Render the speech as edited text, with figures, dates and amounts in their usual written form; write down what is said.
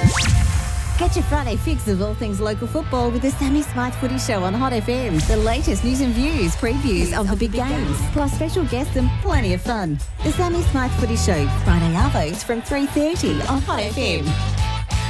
Get your Friday fix of all things local football with the Sammy Smythe Footy Show on Hot FM. The latest news and views, previews of the big games, plus special guests and plenty of fun. The Sammy Smythe Footy Show, Friday arvos from 3:30 on Hot FM.